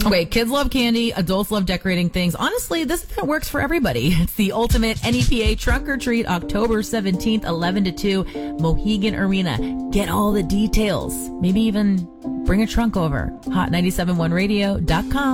Wait, kids love candy, adults love decorating things. Honestly, this event works for everybody. It's the ultimate NEPA Trunk or Treat, October 17th, 11 to 2, Mohegan Arena. Get all the details. Maybe even bring a trunk over. Hot971radio.com.